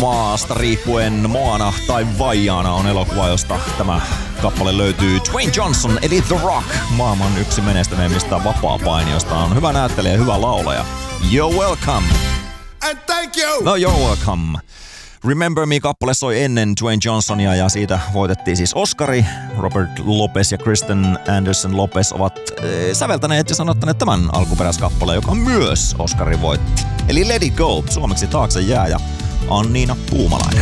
maasta riippuen Moana tai Vaiana on elokuva, josta tämä kappale löytyy. Dwayne Johnson eli The Rock, maailman yksi menestyneimmistä vapaapainijoista, on hyvä näyttelijä ja hyvä laulaja. You're welcome. And thank you. No, you're welcome. Remember Me-kappale soi ennen Dwayne Johnsonia ja siitä voitettiin siis Oscari. Robert Lopez ja Kristen Anderson Lopez ovat säveltäneet ja sanottaneet tämän alkuperäiskappaleen, joka myös Oscarin voitti. Eli Let It Go, suomeksi Taakse jää ja Anniina Puumalainen.